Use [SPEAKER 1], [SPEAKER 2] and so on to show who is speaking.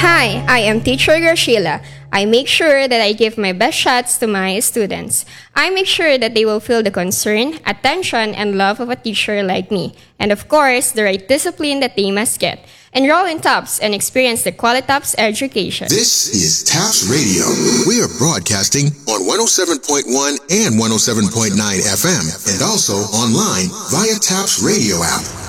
[SPEAKER 1] Hi, I am teacher Graciela. I make sure that I give my best shots to my students. I make sure that they will feel the concern, attention, and love of a teacher like me. And of course, the right discipline that they must get. Enroll in TOPS and experience the Qualitops education.
[SPEAKER 2] This is TOPS Radio. We are broadcasting on 107.1 and 107.9 FM and also online via TOPS Radio app.